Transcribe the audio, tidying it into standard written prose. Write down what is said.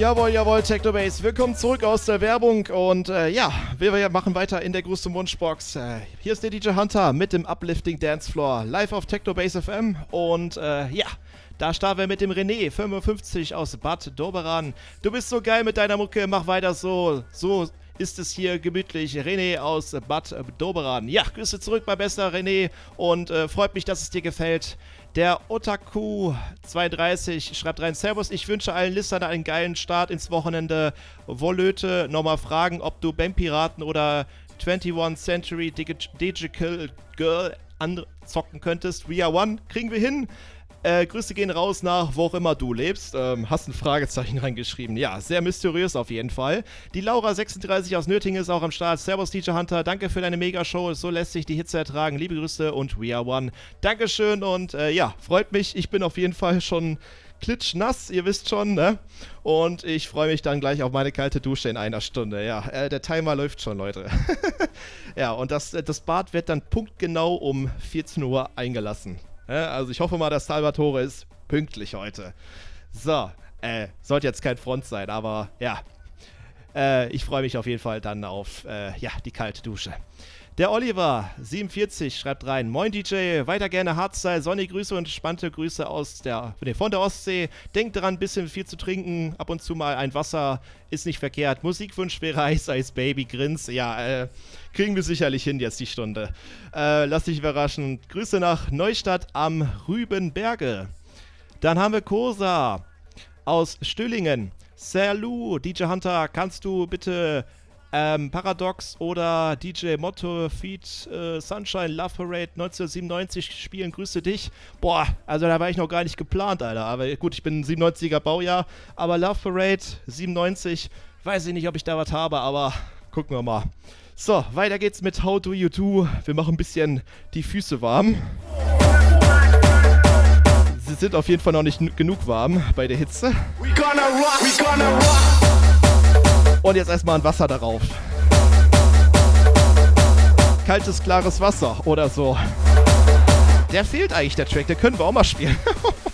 Jawohl, jawohl, Technobase. Willkommen zurück aus der Werbung und wir machen weiter in der größten Wunschbox. Hier ist der DJ Hunter mit dem Uplifting Dancefloor live auf Technobase FM und da starten wir mit dem René 55 aus Bad Doberan. Du bist so geil mit deiner Mucke, mach weiter so. So ist es hier gemütlich. René aus Bad Doberan. Ja, Grüße zurück bei Bester René und freut mich, dass es dir gefällt. Der Otaku32 schreibt rein: Servus, ich wünsche allen Listern einen geilen Start ins Wochenende. Wollöte nochmal fragen, ob du BAM-Piraten oder 21st Century Digital Girl anzocken könntest. We are one, kriegen wir hin. Grüße gehen raus nach wo auch immer du lebst. Hast ein Fragezeichen reingeschrieben. Ja, sehr mysteriös auf jeden Fall. Die Laura36 aus Nördlingen ist auch am Start. Servus DJ Hunter, danke für deine Megashow. So lässt sich die Hitze ertragen. Liebe Grüße und we are one. Dankeschön und freut mich. Ich bin auf jeden Fall schon klitschnass, ihr wisst schon, ne? Und ich freue mich dann gleich auf meine kalte Dusche in einer Stunde. Ja, der Timer läuft schon, Leute. Ja, und das Bad wird dann punktgenau um 14 Uhr eingelassen. Ja, also ich hoffe mal, dass Salvatore ist pünktlich heute. So, sollte jetzt kein Front sein, aber ja. Ich freue mich auf jeden Fall dann auf die kalte Dusche. Der Oliver 47 schreibt rein: Moin DJ, weiter gerne Hardstyle, sonnige Grüße und entspannte Grüße von der Ostsee. Denkt dran, ein bisschen viel zu trinken, ab und zu mal ein Wasser ist nicht verkehrt. Musikwunsch wäre Ice Ice Baby, Grins. Ja, kriegen wir sicherlich hin jetzt die Stunde. Lass dich überraschen. Grüße nach Neustadt am Rübenberge. Dann haben wir Kosa aus Stühlingen. Salut, DJ Hunter, kannst du bitte Paradox oder DJ Motto Feed Sunshine Love Parade 1997 spielen? Grüße dich. Boah, also da war ich noch gar nicht geplant, Alter. Aber gut, ich bin ein 97er Baujahr, aber Love Parade 97, weiß ich nicht, ob ich da was habe, aber gucken wir mal. So, weiter geht's mit How Do You Do. Wir machen ein bisschen die Füße warm. Sie sind auf jeden Fall noch nicht genug warm bei der Hitze. We gonna rock. Und jetzt erstmal ein Wasser darauf. Kaltes, klares Wasser oder so. Der fehlt eigentlich, der Track. Den können wir auch mal spielen.